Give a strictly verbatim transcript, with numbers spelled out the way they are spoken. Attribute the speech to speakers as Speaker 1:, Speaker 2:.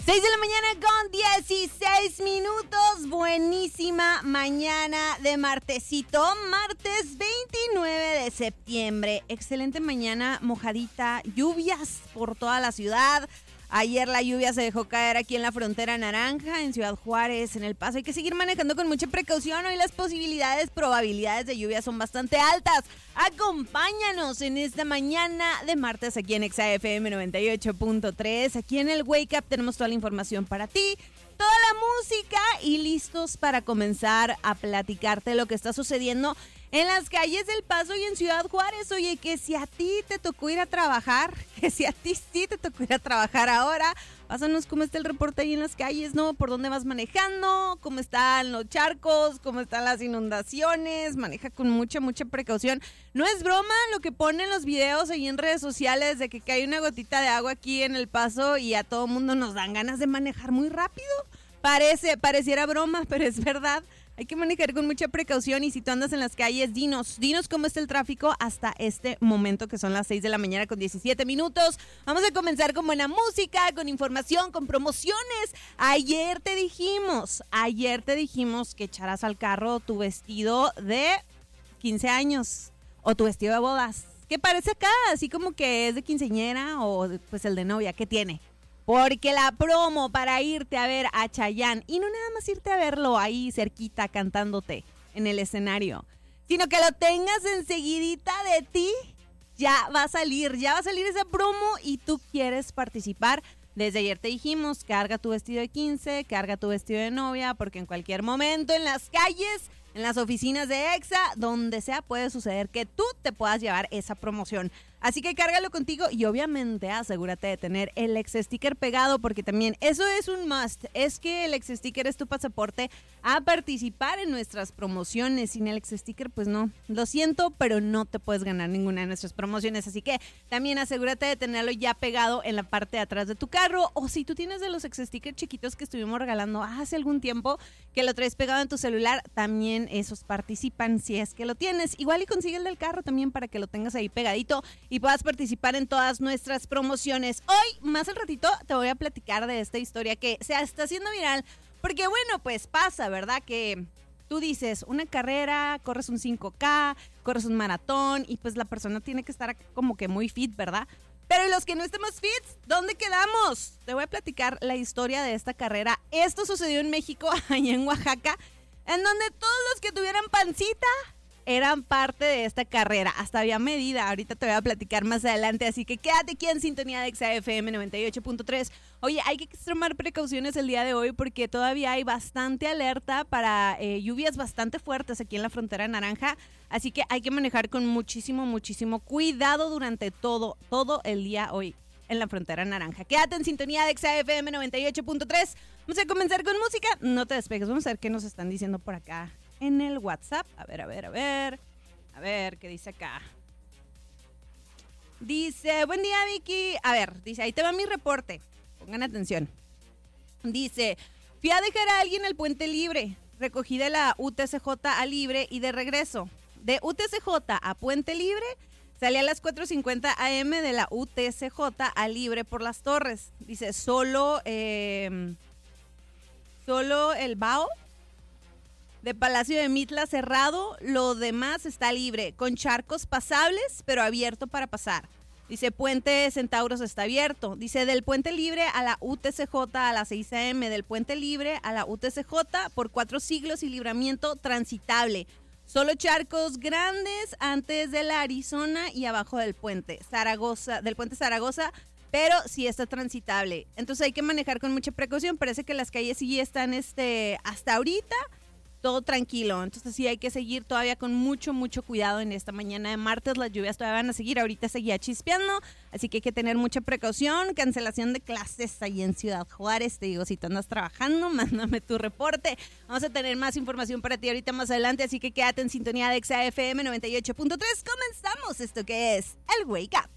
Speaker 1: seis de la mañana con dieciséis minutos. Buenísima mañana de martesito. Martes veintinueve de septiembre. Excelente mañana, mojadita. Lluvias por toda la ciudad. Ayer la lluvia se dejó caer aquí en la frontera naranja, en Ciudad Juárez, en El Paso. Hay que seguir manejando con mucha precaución. Hoy las posibilidades, probabilidades de lluvia son bastante altas. Acompáñanos en esta mañana de martes aquí en Exa F M noventa y ocho punto tres. Aquí en el Wake Up tenemos toda la información para ti, toda la música y listos para comenzar a platicarte lo que está sucediendo en las calles del Paso y en Ciudad Juárez. Oye, que si a ti te tocó ir a trabajar, que si a ti sí te tocó ir a trabajar ahora, pásanos cómo está el reporte ahí en las calles, ¿no? ¿Por dónde vas manejando? ¿Cómo están los charcos? ¿Cómo están las inundaciones? Maneja con mucha, mucha precaución. No es broma lo que ponen los videos ahí en redes sociales de que cae una gotita de agua aquí en El Paso y a todo mundo nos dan ganas de manejar muy rápido. Parece, pareciera broma, pero es verdad. Hay que manejar con mucha precaución y si tú andas en las calles, dinos, dinos cómo está el tráfico hasta este momento que son las seis de la mañana con diecisiete minutos. Vamos a comenzar con buena música, con información, con promociones. Ayer te dijimos, ayer te dijimos que echaras al carro tu vestido de quince años o tu vestido de bodas. ¿Qué parece acá? Así como que es de quinceañera o pues el de novia, ¿qué tiene? Porque la promo para irte a ver a Chayanne, y no nada más irte a verlo ahí cerquita cantándote en el escenario, sino que lo tengas enseguidita de ti, ya va a salir, ya va a salir esa promo y tú quieres participar. Desde ayer te dijimos, carga tu vestido de quince, carga tu vestido de novia, porque en cualquier momento en las calles, en las oficinas de Exa, donde sea, puede suceder que tú te puedas llevar esa promoción. Así que cárgalo contigo y obviamente asegúrate de tener el ex sticker pegado, porque también eso es un must. Es que el ex sticker es tu pasaporte a participar en nuestras promociones. Sin el ex sticker, pues no, lo siento, pero no te puedes ganar ninguna de nuestras promociones. Así que también asegúrate de tenerlo ya pegado en la parte de atrás de tu carro. O si tú tienes de los ex stickers chiquitos que estuvimos regalando hace algún tiempo, que lo traes pegado en tu celular, también esos participan si es que lo tienes. Igual y consigue el del carro también para que lo tengas ahí pegadito y puedas participar en todas nuestras promociones. Hoy, más al ratito, te voy a platicar de esta historia que se está haciendo viral, porque bueno, pues pasa, ¿verdad? Que tú dices, una carrera, corres un cinco K, corres un maratón, y pues la persona tiene que estar como que muy fit, ¿verdad? Pero ¿y los que no estemos fit? ¿Dónde quedamos? Te voy a platicar la historia de esta carrera. Esto sucedió en México, allá en Oaxaca, en donde todos los que tuvieran pancita eran parte de esta carrera. Hasta había medida. Ahorita te voy a platicar más adelante. Así que quédate aquí en sintonía de Exa F M noventa y ocho punto tres. Oye, hay que extremar precauciones el día de hoy porque todavía hay bastante alerta para eh, lluvias bastante fuertes aquí en la frontera naranja. Así que hay que manejar con muchísimo, muchísimo cuidado durante todo, todo el día hoy en la frontera naranja. Quédate en sintonía de Exa F M noventa y ocho punto tres. Vamos a comenzar con música. No te despegues. Vamos a ver qué nos están diciendo por acá en el WhatsApp. A ver, a ver, a ver. A ver, ¿qué dice acá? Dice, buen día, Vicky. A ver, dice, ahí te va mi reporte. Pongan atención. Dice, fui a dejar a alguien al Puente Libre. Recogí de la U T C J a Libre y de regreso. De U T C J a Puente Libre, salí a las cuatro cincuenta a eme de la U T C J a Libre por Las Torres. Dice, solo, eh, solo el B A O de Palacio de Mitla cerrado, lo demás está libre, con charcos pasables, pero abierto para pasar. Dice, Puente Centauros está abierto. Dice, del Puente Libre a la U T C J a las seis a eme, del Puente Libre a la U T C J por cuatro siglos y libramiento transitable. Solo charcos grandes antes de la Arizona y abajo del puente Zaragoza, del Puente Zaragoza, pero sí está transitable. Entonces hay que manejar con mucha precaución. Parece que las calles sí están este, hasta ahorita todo tranquilo, entonces sí hay que seguir todavía con mucho, mucho cuidado en esta mañana de martes. Las lluvias todavía van a seguir, ahorita seguía chispeando, así que hay que tener mucha precaución. Cancelación de clases ahí en Ciudad Juárez. Te digo, si tú andas trabajando, mándame tu reporte. Vamos a tener más información para ti ahorita más adelante, así que quédate en sintonía de Exa F M noventa y ocho punto tres. Comenzamos esto que es el Wake Up.